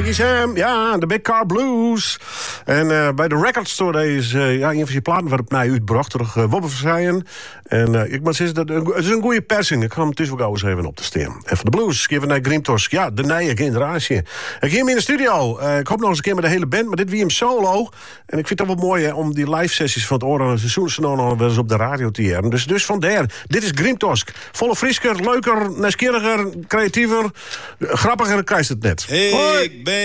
Shaky Sam, ja, de Big Car Blues. En bij de Record Store is een van die platen waarop mij uitbracht door Wobbe Verzijen. En ik moet zeggen, het is een goede persing. Ik ga hem tussen ook eens even op te staan. En van de blues, geven naar Grimtosk. Ja, de nieuwe generatie. Ik hier in de studio. Ik hoop nog eens een keer met de hele band, maar dit wie hem solo. En ik vind het wel mooi om die live sessies van het Oren seizoen nog wel eens op de radio te jaren. Dus vandaar, dit is Grimtosk. Volle frisker, leuker, nieuwsgieriger, creatiever, grappiger krijgt het net. Hey, hoi. Ik